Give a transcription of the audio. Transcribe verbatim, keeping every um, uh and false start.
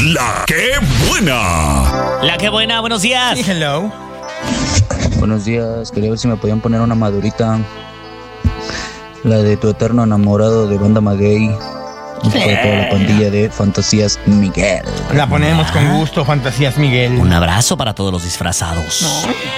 La que buena. La que buena, buenos días. Sí, hello. Buenos días, quería ver si me podían poner una madurita. La de tu eterno enamorado de Banda Maguey. Y para toda la pandilla de Fantasías Miguel. La ponemos con gusto, Fantasías Miguel. Un abrazo para todos los disfrazados.